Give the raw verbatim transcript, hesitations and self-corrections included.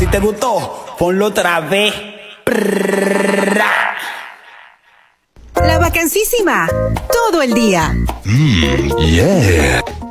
Si te gustó, ponlo otra vez. La vacancísima, todo el día. Mmm, yeah.